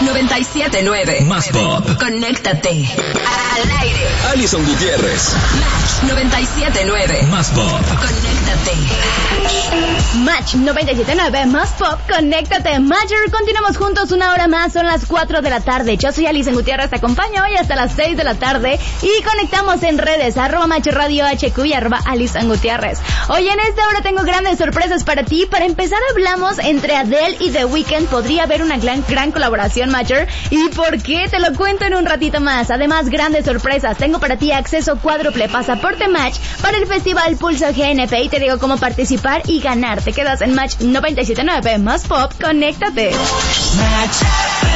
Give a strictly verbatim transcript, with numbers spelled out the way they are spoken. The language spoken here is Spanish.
noventa y siete nueve. Más Pop. Conéctate. Al aire. Alison Gutiérrez. Match noventa y siete nueve. Más Pop. Conéctate. Match noventa y siete nueve. Más Pop. Conéctate. Matcher, continuamos juntos una hora más. Son las cuatro de la tarde. Yo soy Alison Gutiérrez. Te acompaño hoy hasta las seis de la tarde. Y conectamos en redes. Arroba Match Radio H Q y arroba Alison Gutiérrez. Hoy en esta hora tengo grandes sorpresas para ti. Para empezar hablamos entre Adele y The Weeknd. Podría haber una gran, gran colaboración, Matcher. ¿Y por qué? Te lo cuento en un ratito más. Además, grandes sorpresas. Tengo para ti acceso cuádruple pasaporte Match para el Festival Pulso G N P y te digo cómo participar y ganar. Te quedas en Match noventa y siete nueve. Más Pop. Conéctate. Match.